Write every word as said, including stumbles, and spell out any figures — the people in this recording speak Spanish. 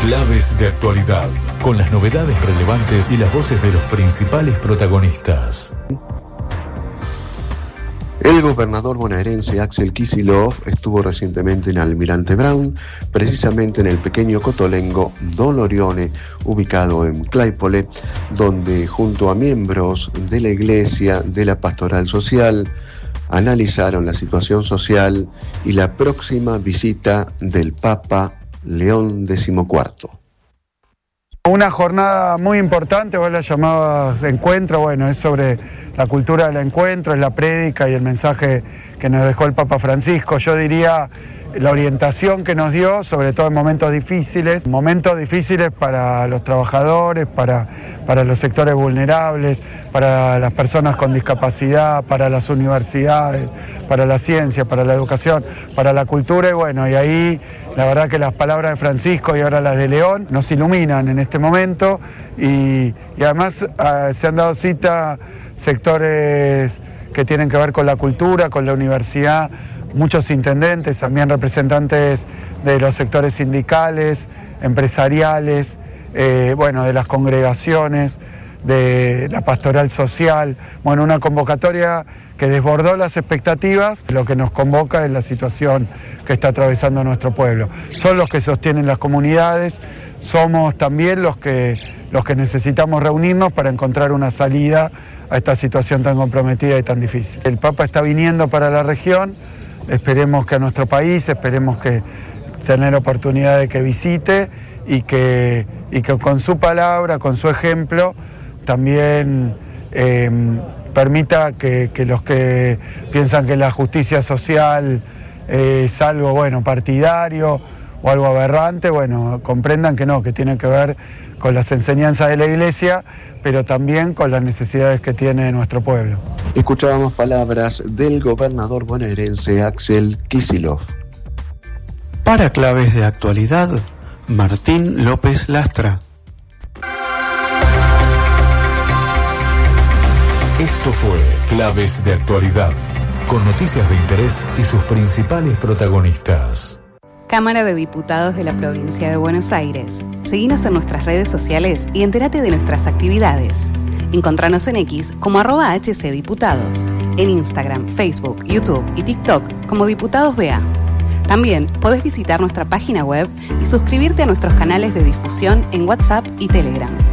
Claves de actualidad, con las novedades relevantes y las voces de los principales protagonistas. El gobernador bonaerense Axel Kicillof estuvo recientemente en Almirante Brown, precisamente en el pequeño cotolengo Don Orione, ubicado en Claypole, donde junto a miembros de la Iglesia de la Pastoral Social analizaron la situación social y la próxima visita del Papa León decimocuarto. Una jornada muy importante, vos la llamabas encuentro, bueno, es sobre la cultura del encuentro, es la prédica y el mensaje que nos dejó el Papa Francisco. Yo diría la orientación que nos dio, sobre todo en momentos difíciles, momentos difíciles para los trabajadores, para, para los sectores vulnerables, para las personas con discapacidad, para las universidades, para la ciencia, para la educación, para la cultura, y bueno, y ahí la verdad que las palabras de Francisco y ahora las de León nos iluminan en este momento, y, y además uh, se han dado cita sectores que tienen que ver con la cultura, con la universidad, muchos intendentes, también representantes de los sectores sindicales, empresariales, eh, bueno, de las congregaciones, de la pastoral social, bueno, una convocatoria que desbordó las expectativas. Lo que nos convoca es la situación que está atravesando nuestro pueblo. Son los que sostienen las comunidades, somos también los que, los que necesitamos reunirnos para encontrar una salida a esta situación tan comprometida y tan difícil. El Papa está viniendo para la región, esperemos que a nuestro país, esperemos que tener oportunidad de que visite y que, y que con su palabra, con su ejemplo, también eh, permita que, que los que piensan que la justicia social es algo, bueno, partidario o algo aberrante, bueno, comprendan que no, que tiene que ver con las enseñanzas de la Iglesia, pero también con las necesidades que tiene nuestro pueblo. Escuchábamos palabras del gobernador bonaerense Axel Kicillof. Para claves de actualidad, Martín López Lastra. Esto fue Claves de Actualidad, con noticias de interés y sus principales protagonistas. Cámara de Diputados de la Provincia de Buenos Aires. Seguinos en nuestras redes sociales y entérate de nuestras actividades. Encontranos en X como arroba hcdiputados, en Instagram, Facebook, YouTube y TikTok como Diputados B A. También podés visitar nuestra página web y suscribirte a nuestros canales de difusión en WhatsApp y Telegram.